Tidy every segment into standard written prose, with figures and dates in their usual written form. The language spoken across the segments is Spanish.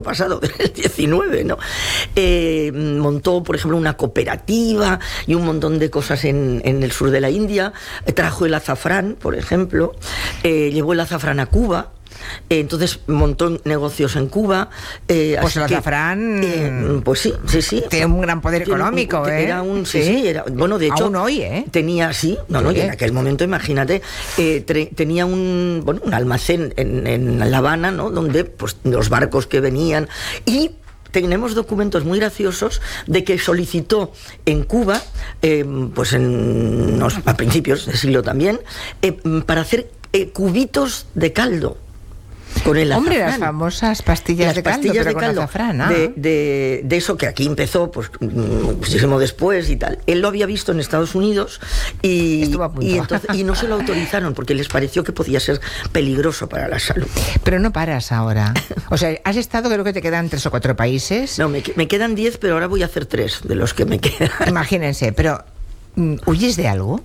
pasado, del 19, ¿no? Montó, por ejemplo, una cooperativa y un montón de cosas en el sur de la India. Trajo el azafrán, por ejemplo. Llevó el azafrán a Cuba. Entonces montó negocios en Cuba. Pues el azafrán. Pues sí. Tiene un gran poder económico, ¿eh? Era bueno, de hecho. Aún hoy, ¿eh? Tenía, y en aquel momento, imagínate, tenía un almacén en La Habana, ¿no? Donde pues los barcos que venían. Y tenemos documentos muy graciosos de que solicitó en Cuba, a principios del siglo también, para hacer cubitos de caldo. Con el azafrán. Hombre, las famosas pastillas de caldo, pero con azafrán, de eso que aquí empezó pues muchísimo después y tal. Él lo había visto en Estados Unidos y no se lo autorizaron porque les pareció que podía ser peligroso para la salud. Pero no paras ahora. O sea, has estado, creo que te quedan 3 o 4 países. No, me quedan 10, pero ahora voy a hacer 3 de los que me quedan. Imagínense, pero ¿huyes de algo?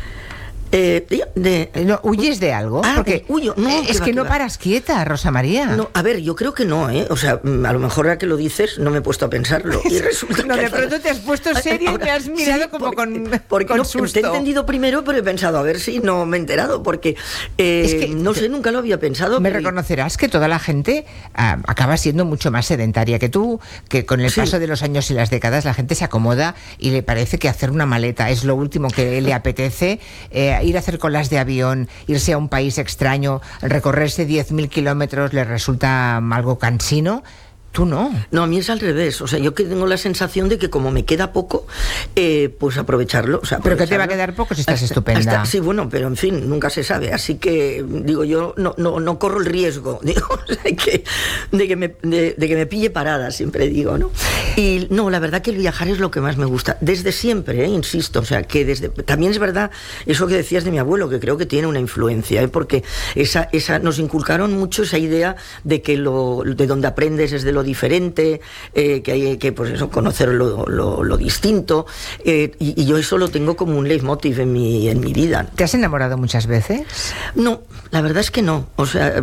No, ¿huyes de algo? Porque huyo. No, es que no paras quieta, Rosa María. No, a ver, yo creo que no, ¿eh? O sea, a lo mejor ahora que lo dices no me he puesto a pensarlo. Y resulta no, de pronto te has puesto serio y me has mirado con susto. Te he entendido primero, pero he pensado, a ver si no me he enterado, porque es que, no sé, nunca lo había pensado. Me reconocerás que toda la gente acaba siendo mucho más sedentaria que tú, que con el paso de los años y las décadas la gente se acomoda y le parece que hacer una maleta es lo último que le apetece. Ir a hacer colas de avión, irse a un país extraño, recorrerse 10.000 kilómetros le resulta algo cansino. Tú no. No, a mí es al revés. O sea, yo que tengo la sensación de que como me queda poco, pues aprovecharlo. O sea, ¿pero qué te va a quedar poco si estás estupenda? Sí, bueno, pero en fin, nunca se sabe. Así que, digo, yo no corro el riesgo, digo, de que me pille parada, siempre digo, ¿no? Y no, la verdad que el viajar es lo que más me gusta. Desde siempre, insisto. O sea, que también es verdad eso que decías de mi abuelo, que creo que tiene una influencia, porque nos inculcaron mucho esa idea de que de donde aprendes es de lo diferente, que hay que pues eso, conocer lo distinto, y yo eso lo tengo como un leitmotiv en mi vida. ¿Te has enamorado muchas veces? No, la verdad es que no. O sea,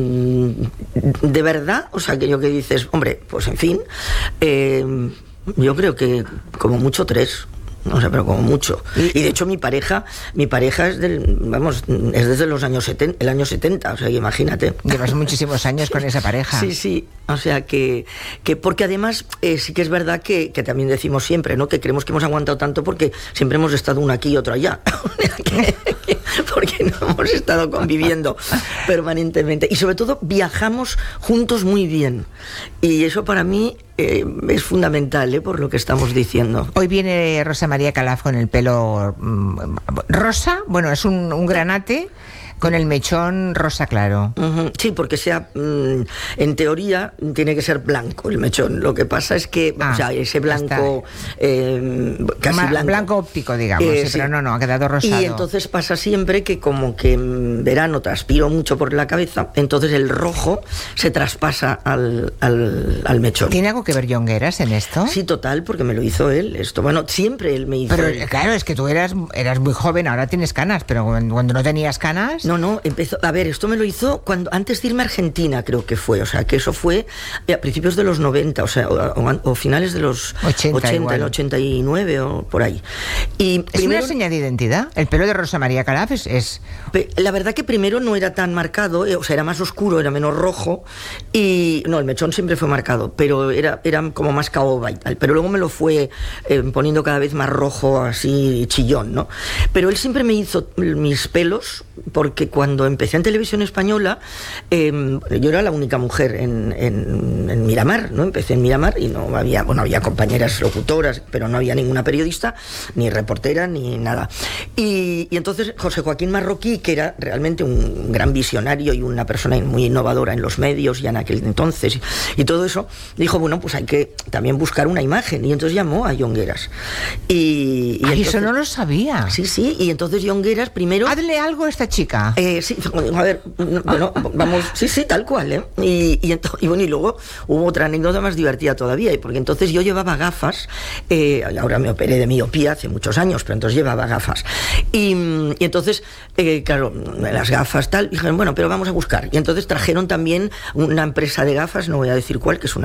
de verdad, o sea, aquello que dices, hombre, pues en fin, yo creo que como mucho 3. No sé, pero como mucho. Y de hecho mi pareja es desde los años 70, el año 70, o sea, que imagínate. Llevas muchísimos años con esa pareja. Sí, o sea que porque además sí que es verdad que también decimos siempre, ¿no? Que creemos que hemos aguantado tanto porque siempre hemos estado uno aquí y otro allá. Porque no hemos estado conviviendo permanentemente. Y sobre todo viajamos juntos muy bien. Y eso para mí es fundamental, por lo que estamos diciendo. Hoy viene Rosa María Calaf con el pelo rosa, bueno, es un granate con el mechón rosa claro. Sí, porque en teoría tiene que ser blanco el mechón. Lo que pasa es que ese blanco casi blanco óptico, digamos, pero no, ha quedado rosado. Y entonces pasa siempre que como que en verano transpiro mucho por la cabeza, entonces el rojo se traspasa al mechón. ¿Tiene algo que ver Jongueras en esto? Sí, total, porque me lo hizo él. Bueno, siempre él me hizo. Pero claro, es que tú eras muy joven, ahora tienes canas, pero cuando no tenías canas. No, empezó. A ver, esto me lo hizo antes de irme a Argentina, creo que fue. O sea, que eso fue a principios de los 90, o sea, o finales de los 80 el 89 o por ahí. Y ¿Es una señal de identidad? El pelo de Rosa María Calaf es... La verdad que primero no era tan marcado, o sea, era más oscuro, era menos rojo. Y no, el mechón siempre fue marcado, pero era como más caoba y tal. Pero luego me lo fue poniendo cada vez más rojo, así chillón, ¿no? Pero él siempre me hizo mis pelos, porque cuando empecé en Televisión Española, yo era la única mujer en Miramar, ¿no? Empecé en Miramar y no había, había compañeras locutoras, pero no había ninguna periodista, ni reportera, ni nada. Y entonces José Joaquín Marroquí, que era realmente un gran visionario y una persona muy innovadora en los medios ya en aquel entonces, y todo eso, dijo, bueno, pues hay que también buscar una imagen, y entonces llamó a Jongueras. Y entonces, eso no lo sabía. Sí, y entonces Jongueras primero... Hazle algo a esta chica. Sí, a ver, bueno, vamos, sí, tal cual, ¿eh? Y luego hubo otra anécdota más divertida todavía, porque entonces yo llevaba gafas, ahora me operé de miopía hace muchos años, pero entonces llevaba gafas. Y entonces, claro, las gafas tal, dijeron, bueno, pero vamos a buscar. Y entonces trajeron también una empresa de gafas, no voy a decir cuál, que es una